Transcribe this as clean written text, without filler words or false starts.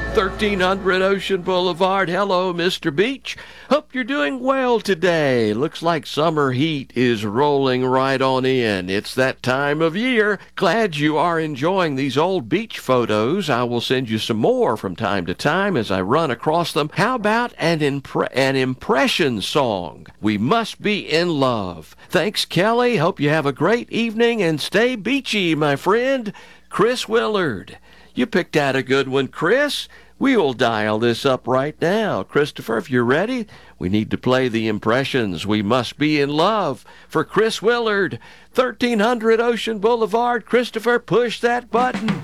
1300 Ocean Boulevard. Hello, Mr. Beach. Hope you're doing well today. Looks like summer heat is rolling right on in. It's that time of year. Glad you are enjoying these old beach photos. I will send you some more from time to time as I run across them. How about an impression song? We Must Be in Love. Thanks, Kelly. Hope you have a great evening and stay beachy, my friend. Chris Willard. You picked out a good one, Chris. We will dial this up right now. Christopher, if you're ready, we need to play the impressions. We Must Be in Love for Chris Willard. 1300 Ocean Boulevard. Christopher, push that button.